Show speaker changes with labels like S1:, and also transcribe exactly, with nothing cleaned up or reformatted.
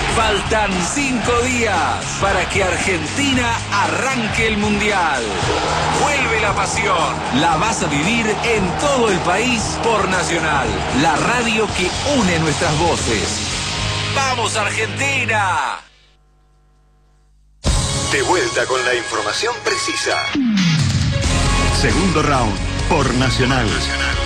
S1: Faltan cinco días para que Argentina arranque el Mundial. Vuelve la pasión. La vas a vivir en todo el país por Nacional, la radio que une nuestras voces. ¡Vamos, Argentina!
S2: De vuelta con la información precisa.
S3: Segundo round por Nacional. Nacional.